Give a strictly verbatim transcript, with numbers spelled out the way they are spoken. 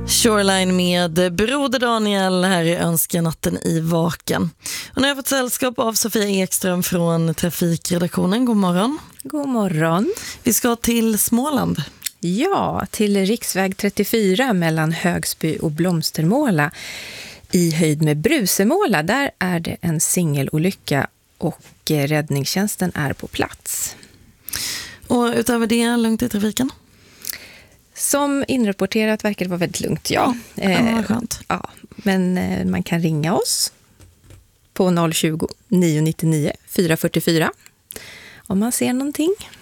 Shoreline med Broder Daniel här i Önskenatten i Vaken. Och nu har jag fått sällskap av Sofia Ekström från Trafikredaktionen. God morgon. God morgon. Vi ska till Småland. Ja, till riksväg trettiofyra mellan Högsby och Blomstermåla i höjd med Brusemåla. Där är det en singelolycka och räddningstjänsten är på plats. Och utöver det, lugnt i trafiken? Som inrapporterat verkar det vara väldigt lugnt, ja. Ja, eh, vad skönt. Ja, men eh, man kan ringa oss på noll tjugo, nio nittionio, fyra fyrtiofyra om man ser någonting.